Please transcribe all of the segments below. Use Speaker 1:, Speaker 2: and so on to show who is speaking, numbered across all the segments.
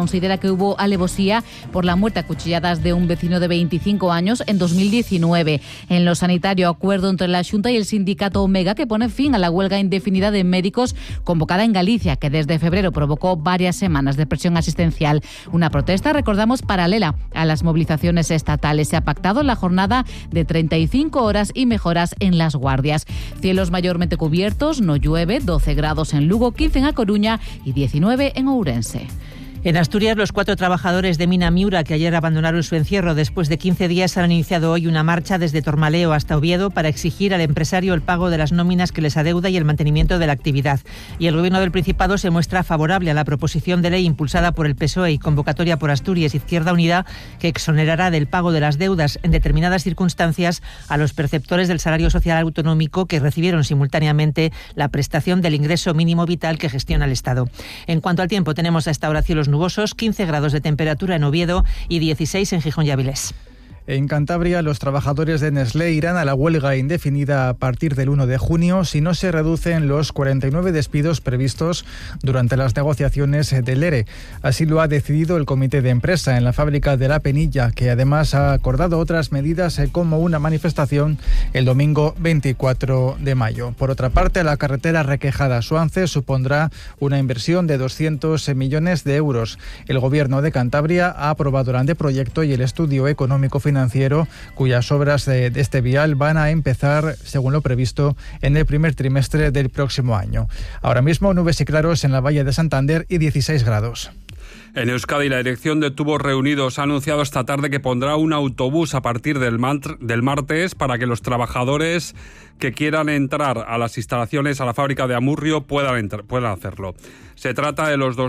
Speaker 1: considera que hubo alevosía por la muerte a cuchilladas de un vecino de 25 años en 2019. En lo sanitario, acuerdo entre la Xunta y el sindicato Omega que pone fin a la huelga indefinida de médicos convocada en Galicia, que desde febrero provocó varias semanas de presión asistencial. Una protesta, recordamos, paralela a las movilizaciones estatales. Se ha pactado la jornada de 35 horas y mejoras en las guardias. Cielos mayormente cubiertos, no llueve, 12 grados en Lugo, 15 en A Coruña y 19 en Ourense.
Speaker 2: En Asturias, los 4 trabajadores de Mina Miura que ayer abandonaron su encierro después de 15 días han iniciado hoy una marcha desde Tormaleo hasta Oviedo para exigir al empresario el pago de las nóminas que les adeuda y el mantenimiento de la actividad. Y el Gobierno del Principado se muestra favorable a la proposición de ley impulsada por el PSOE y convocatoria por Asturias Izquierda Unida que exonerará del pago de las deudas en determinadas circunstancias a los perceptores del salario social autonómico que recibieron simultáneamente la prestación del ingreso mínimo vital que gestiona el Estado. En cuanto al tiempo, tenemos a esta hora cielos nubosos, 15 grados de temperatura en Oviedo y 16 en Gijón y Avilés.
Speaker 3: En Cantabria, los trabajadores de Nestlé irán a la huelga indefinida a partir del 1 de junio si no se reducen los 49 despidos previstos durante las negociaciones del ERE. Así lo ha decidido el comité de empresa en la fábrica de La Penilla, que además ha acordado otras medidas como una manifestación el domingo 24 de mayo. Por otra parte, la carretera Requejada-Suance supondrá una inversión de 200 millones de euros. El Gobierno de Cantabria ha aprobado el anteproyecto y el estudio económico financiero, cuyas obras de este vial van a empezar, según lo previsto, en el primer trimestre del próximo año. Ahora mismo, nubes y claros en la Valle de Santander y 16 grados.
Speaker 4: En Euskadi, la dirección de Tubos Reunidos ha anunciado esta tarde que pondrá un autobús a partir del martes para que los trabajadores que quieran entrar a las instalaciones, a la fábrica de Amurrio, puedan hacerlo. Se trata de los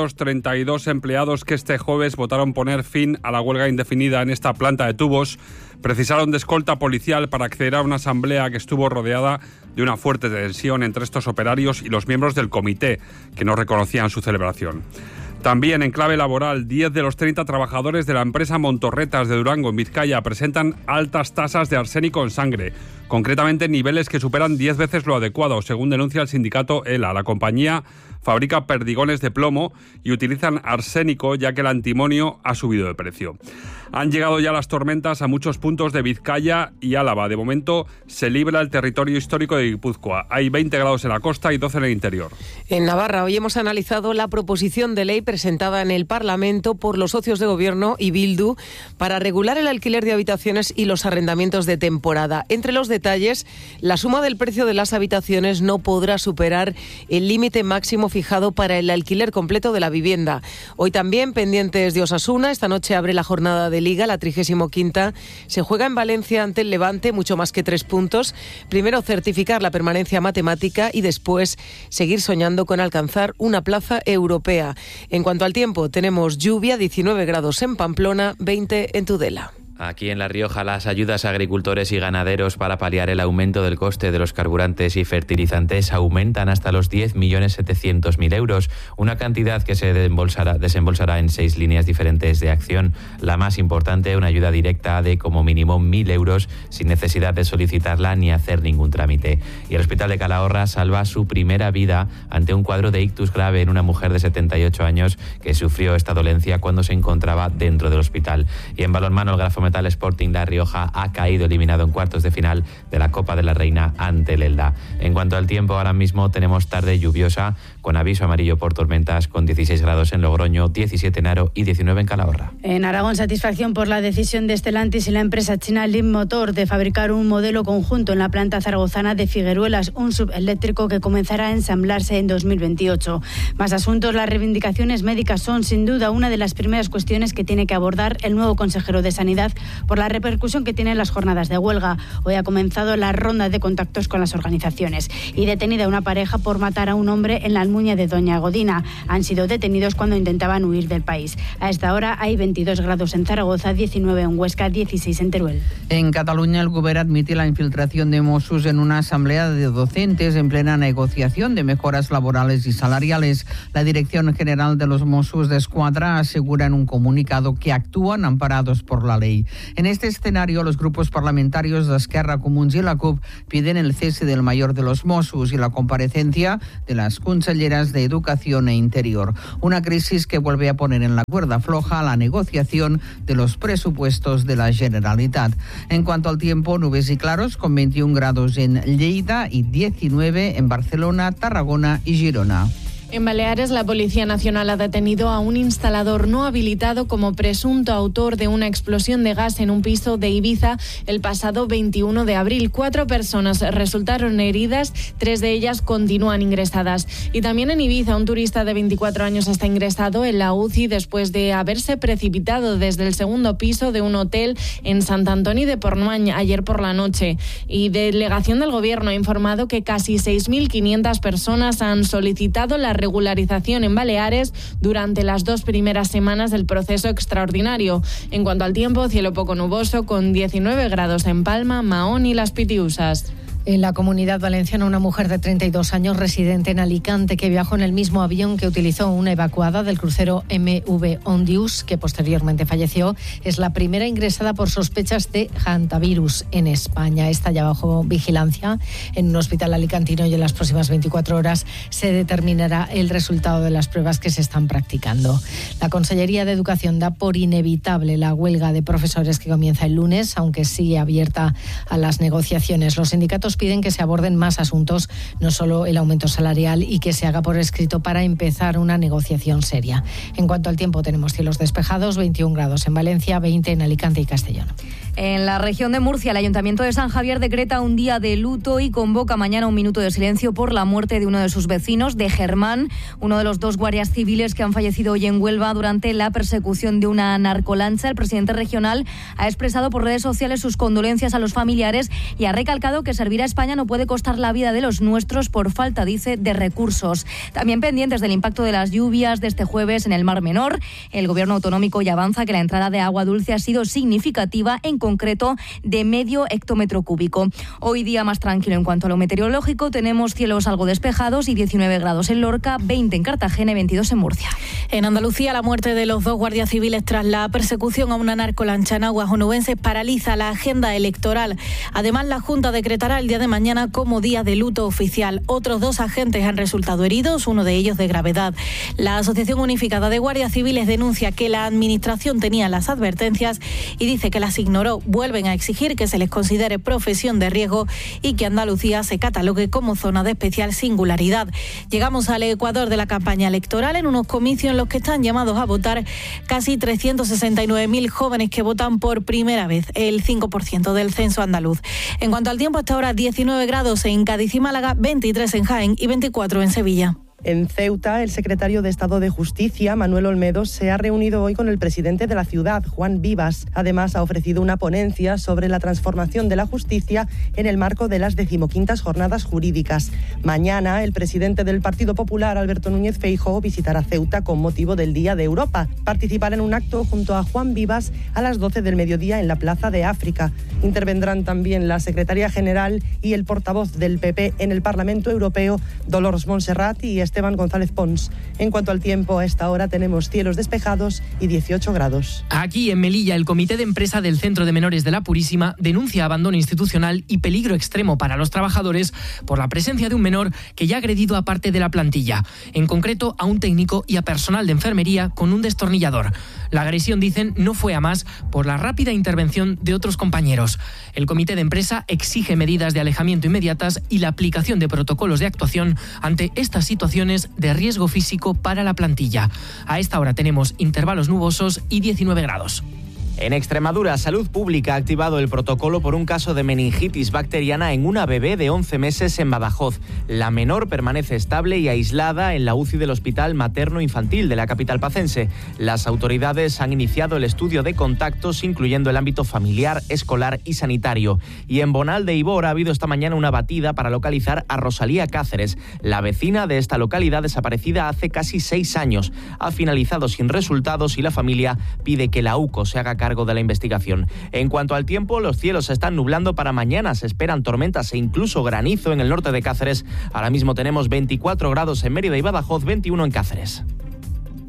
Speaker 4: 232 empleados que este jueves votaron poner fin a la huelga indefinida en esta planta de tubos. Precisaron de escolta policial para acceder a una asamblea que estuvo rodeada de una fuerte tensión entre estos operarios y los miembros del comité, que no reconocían su celebración. También en clave laboral, 10 de los 30 trabajadores de la empresa Montorretas de Durango, en Vizcaya, presentan altas tasas de arsénico en sangre, concretamente niveles que superan 10 veces lo adecuado, según denuncia el sindicato ELA. La compañía fabrica perdigones de plomo y utilizan arsénico ya que el antimonio ha subido de precio. Han llegado ya las tormentas a muchos puntos de Vizcaya y Álava. De momento se libra el territorio histórico de Guipúzcoa. Hay 20 grados en la costa y 12 en el interior.
Speaker 5: En Navarra hoy hemos analizado la proposición de ley presentada en el Parlamento por los socios de Gobierno y Bildu para regular el alquiler de habitaciones y los arrendamientos de temporada. Entre los detalles, la suma del precio de las habitaciones no podrá superar el límite máximo fijado para el alquiler completo de la vivienda. Hoy también, pendientes de Osasuna, esta noche abre la jornada de Liga, la 35ª. Se juega en Valencia ante el Levante, mucho más que 3 puntos. Primero certificar la permanencia matemática y después seguir soñando con alcanzar una plaza europea. En cuanto al tiempo, tenemos lluvia, 19 grados en Pamplona, 20 en Tudela.
Speaker 6: Aquí en La Rioja, las ayudas a agricultores y ganaderos para paliar el aumento del coste de los carburantes y fertilizantes aumentan hasta los 10.700.000 euros, una cantidad que se desembolsará en 6 líneas diferentes de acción. La más importante, una ayuda directa de como mínimo 1.000 euros sin necesidad de solicitarla ni hacer ningún trámite. Y el Hospital de Calahorra salva su primera vida ante un cuadro de ictus grave en una mujer de 78 años que sufrió esta dolencia cuando se encontraba dentro del hospital. Y en balonmano, el Grafometal Sporting La Rioja ha caído eliminado en cuartos de final de la Copa de la Reina ante el Elda. En cuanto al tiempo, ahora mismo tenemos tarde lluviosa con aviso amarillo por tormentas, con 16 grados en Logroño, 17 en Haro y 19 en Calahorra.
Speaker 7: En Aragón, satisfacción por la decisión de Stellantis y la empresa china Leapmotor de fabricar un modelo conjunto en la planta zaragozana de Figueruelas, un subeléctrico que comenzará a ensamblarse en 2028. Más asuntos, las reivindicaciones médicas son sin duda una de las primeras cuestiones que tiene que abordar el nuevo consejero de Sanidad por la repercusión que tienen las jornadas de huelga. Hoy ha comenzado la ronda de contactos con las organizaciones. Y detenida una pareja por matar a un hombre en la Almuña de Doña Godina. Han sido detenidos cuando intentaban huir del país. A esta hora hay 22 grados en Zaragoza, 19 en Huesca, 16 en Teruel.
Speaker 8: En Cataluña, el Govern admite la infiltración de Mossos en una asamblea de docentes en plena negociación de mejoras laborales y salariales. La Dirección General de los Mossos d'Esquadra asegura en un comunicado que actúan amparados por la ley. hoy. En este escenario, los grupos parlamentarios de Esquerra, Comuns y la CUP piden el cese del mayor de los Mossos y la comparecencia de las conselleras de Educación e Interior. Una crisis que vuelve a poner en la cuerda floja la negociación de los presupuestos de la Generalitat. En cuanto al tiempo, nubes y claros con 21 grados en Lleida y 19 en Barcelona, Tarragona y Girona.
Speaker 9: En Baleares, la Policía Nacional ha detenido a un instalador no habilitado como presunto autor de una explosión de gas en un piso de Ibiza el pasado 21 de abril. 4 personas resultaron heridas, 3 de ellas continúan ingresadas. Y también en Ibiza, un turista de 24 años está ingresado en la UCI después de haberse precipitado desde el segundo piso de un hotel en Sant Antoni de Portmany ayer por la noche. Y delegación del Gobierno ha informado que casi 6.500 personas han solicitado la regularización en Baleares durante las 2 primeras semanas del proceso extraordinario. En cuanto al tiempo, cielo poco nuboso con 19 grados en Palma, Mahón y Las Pitiusas.
Speaker 10: En la Comunidad Valenciana, una mujer de 32 años residente en Alicante que viajó en el mismo avión que utilizó una evacuada del crucero MV Ondius, que posteriormente falleció, es la primera ingresada por sospechas de hantavirus en España. Está ya bajo vigilancia en un hospital alicantino y en las próximas 24 horas se determinará el resultado de las pruebas que se están practicando. La Consellería de Educación da por inevitable la huelga de profesores que comienza el lunes, aunque sigue abierta a las negociaciones. Los sindicatos piden que se aborden más asuntos, no solo el aumento salarial, y que se haga por escrito para empezar una negociación seria. En cuanto al tiempo, tenemos cielos despejados, 21 grados en Valencia, 20 en Alicante y Castellón.
Speaker 11: En la región de Murcia, el Ayuntamiento de San Javier decreta un día de luto y convoca mañana un minuto de silencio por la muerte de uno de sus vecinos, de Germán, uno de los 2 guardias civiles que han fallecido hoy en Huelva durante la persecución de una narcolancha. El presidente regional ha expresado por redes sociales sus condolencias a los familiares y ha recalcado que servir a España no puede costar la vida de los nuestros por falta, dice, de recursos. También pendientes del impacto de las lluvias de este jueves en el Mar Menor, el Gobierno autonómico ya avanza que la entrada de agua dulce ha sido significativa, en concreto de medio hectómetro cúbico. Hoy día más tranquilo en cuanto a lo meteorológico, tenemos cielos algo despejados y 19 grados en Lorca, 20 en Cartagena y 22 en Murcia.
Speaker 9: En Andalucía, la muerte de los 2 guardias civiles tras la persecución a una narcolancha en aguas onubenses paraliza la agenda electoral. Además, la Junta decretará el día de mañana como día de luto oficial. Otros 2 agentes han resultado heridos, uno de ellos de gravedad. La Asociación Unificada de Guardias Civiles denuncia que la Administración tenía las advertencias y dice que las ignoró. Vuelven a exigir que se les considere profesión de riesgo y que Andalucía se catalogue como zona de especial singularidad. Llegamos al ecuador de la campaña electoral en unos comicios en los que están llamados a votar casi 369.000 jóvenes que votan por primera vez, el 5% del censo andaluz. En cuanto al tiempo, hasta ahora 19 grados en Cádiz y Málaga, 23 en Jaén y 24 en Sevilla.
Speaker 12: En Ceuta, el secretario de Estado de Justicia, Manuel Olmedo, se ha reunido hoy con el presidente de la ciudad, Juan Vivas. Además, ha ofrecido una ponencia sobre la transformación de la justicia en el marco de las 15ª Jornadas Jurídicas. Mañana, el presidente del Partido Popular, Alberto Núñez Feijóo, visitará Ceuta con motivo del Día de Europa. Participará en un acto junto a Juan Vivas a las 12 del mediodía en la Plaza de África. Intervendrán también la secretaria general y el portavoz del PP en el Parlamento Europeo, Dolors Montserrat, y Esteban González Pons. En cuanto al tiempo, a esta hora tenemos cielos despejados y 18 grados.
Speaker 13: Aquí en Melilla, el Comité de Empresa del Centro de Menores de la Purísima denuncia abandono institucional y peligro extremo para los trabajadores por la presencia de un menor que ya ha agredido a parte de la plantilla, en concreto a un técnico y a personal de enfermería con un destornillador. La agresión, dicen, no fue a más por la rápida intervención de otros compañeros. El Comité de Empresa exige medidas de alejamiento inmediatas y la aplicación de protocolos de actuación ante estas situaciones de riesgo físico para la plantilla. A esta hora tenemos intervalos nubosos y 19 grados.
Speaker 14: En Extremadura, Salud Pública ha activado el protocolo por un caso de meningitis bacteriana en una bebé de 11 meses en Badajoz. La menor permanece estable y aislada en la UCI del Hospital Materno Infantil de la capital pacense. Las autoridades han iniciado el estudio de contactos, incluyendo el ámbito familiar, escolar y sanitario. Y en Bonal de Ibor ha habido esta mañana una batida para localizar a Rosalía Cáceres, la vecina de esta localidad desaparecida hace casi 6 años. Ha finalizado sin resultados y la familia pide que la UCO se haga cargo de la investigación. En cuanto al tiempo, los cielos se están nublando para mañana. Se esperan tormentas e incluso granizo en el norte de Cáceres. Ahora mismo tenemos 24 grados en Mérida y Badajoz, 21 en Cáceres.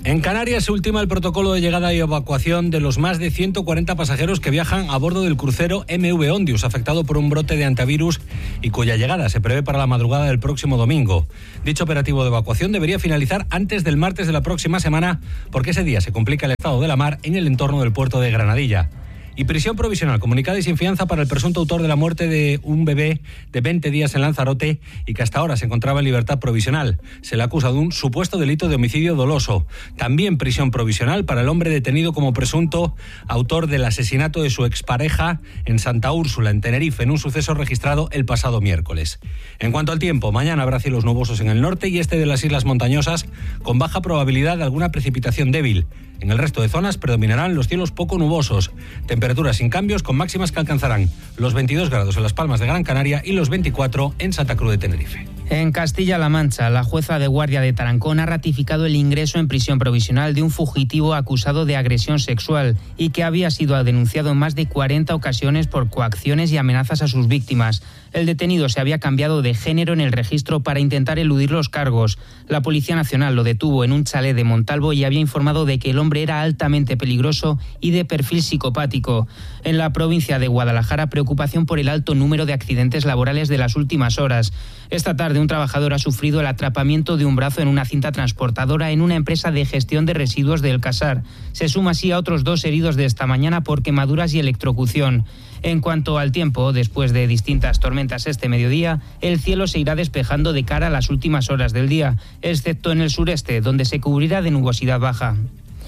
Speaker 15: En Canarias se ultima el protocolo de llegada y evacuación de los más de 140 pasajeros que viajan a bordo del crucero MV Ondius, afectado por un brote de antivirus y cuya llegada se prevé para la madrugada del próximo domingo. Dicho operativo de evacuación debería finalizar antes del martes de la próxima semana, porque ese día se complica el estado de la mar en el entorno del puerto de Granadilla. Y prisión provisional comunicada y sin fianza para el presunto autor de la muerte de un bebé de 20 días en Lanzarote y que hasta ahora se encontraba en libertad provisional. Se le acusa de un supuesto delito de homicidio doloso. También prisión provisional para el hombre detenido como presunto autor del asesinato de su expareja en Santa Úrsula, en Tenerife, en un suceso registrado el pasado miércoles. En cuanto al tiempo, mañana habrá cielos nubosos en el norte y este de las islas montañosas, con baja probabilidad de alguna precipitación débil. En el resto de zonas predominarán los cielos poco nubosos. Temperaturas sin cambios, con máximas que alcanzarán los 22 grados en Las Palmas de Gran Canaria y los 24 en Santa Cruz de Tenerife.
Speaker 16: En Castilla-La Mancha, la jueza de guardia de Tarancón ha ratificado el ingreso en prisión provisional de un fugitivo acusado de agresión sexual y que había sido denunciado en más de 40 ocasiones por coacciones y amenazas a sus víctimas. El detenido se había cambiado de género en el registro para intentar eludir los cargos. La Policía Nacional lo detuvo en un chalet de Montalvo y había informado de que el hombre era altamente peligroso y de perfil psicopático. En la provincia de Guadalajara, preocupación por el alto número de accidentes laborales de las últimas horas. Esta tarde, un trabajador ha sufrido el atrapamiento de un brazo en una cinta transportadora en una empresa de gestión de residuos de El Casar. Se suma así a otros 2 heridos de esta mañana por quemaduras y electrocución. En cuanto al tiempo, después de distintas tormentas este mediodía, el cielo se irá despejando de cara a las últimas horas del día, excepto en el sureste, donde se cubrirá de nubosidad baja.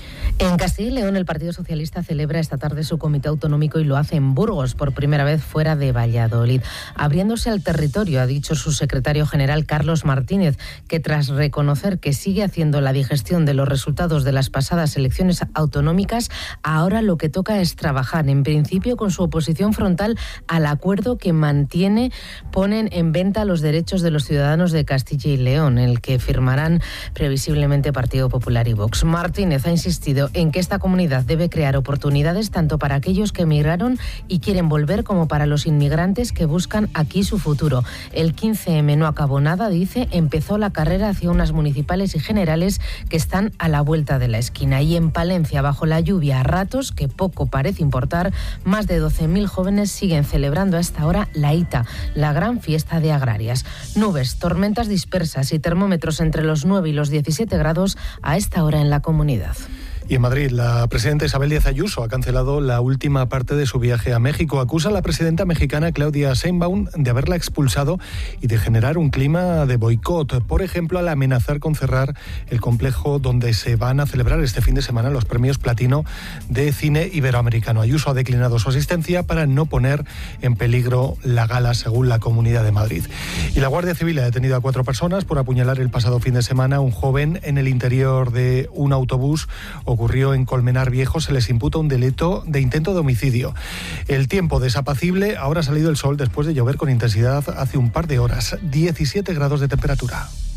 Speaker 17: En Castilla y León, el Partido Socialista celebra esta tarde su comité autonómico y lo hace en Burgos, por primera vez fuera de Valladolid. Abriéndose al territorio, ha dicho su secretario general Carlos Martínez, que tras reconocer que sigue haciendo la digestión de los resultados de las pasadas elecciones autonómicas, ahora lo que toca es trabajar, en principio con su oposición frontal al acuerdo que ponen en venta los derechos de los ciudadanos de Castilla y León, el que firmarán previsiblemente Partido Popular y Vox. Martínez ha insistido en que esta comunidad debe crear oportunidades tanto para aquellos que emigraron y quieren volver como para los inmigrantes que buscan aquí su futuro. El 15M no acabó nada, dice, empezó la carrera hacia unas municipales y generales que están a la vuelta de la esquina. Y en Palencia, bajo la lluvia a ratos, que poco parece importar, más de 12.000 jóvenes siguen celebrando a esta hora la ITA, la gran fiesta de agrarias. Nubes, tormentas dispersas y termómetros entre los 9 y los 17 grados a esta hora en la comunidad.
Speaker 18: Y en Madrid, la presidenta Isabel Díaz Ayuso ha cancelado la última parte de su viaje a México. Acusa a la presidenta mexicana Claudia Sheinbaum de haberla expulsado y de generar un clima de boicot. Por ejemplo, al amenazar con cerrar el complejo donde se van a celebrar este fin de semana los premios Platino de cine iberoamericano. Ayuso ha declinado su asistencia para no poner en peligro la gala, según la Comunidad de Madrid. Y la Guardia Civil ha detenido a 4 personas por apuñalar el pasado fin de semana a un joven en el interior de un autobús. Ocurrió en Colmenar Viejo, se les imputa un delito de intento de homicidio. El tiempo desapacible, ahora ha salido el sol después de llover con intensidad hace un par de horas, 17 grados de temperatura.